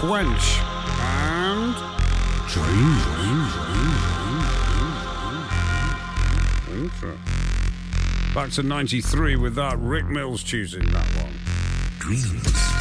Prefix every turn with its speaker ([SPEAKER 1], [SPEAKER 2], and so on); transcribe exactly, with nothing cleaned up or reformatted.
[SPEAKER 1] Quench and
[SPEAKER 2] Dream.
[SPEAKER 1] Okay. Back to ninety-three with that. Rick Mills choosing that one.
[SPEAKER 2] Dreams.